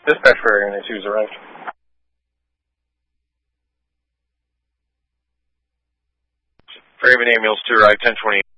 Dispatch for Area 92's arrived. Fairhaven Ambulance to arrive 1020.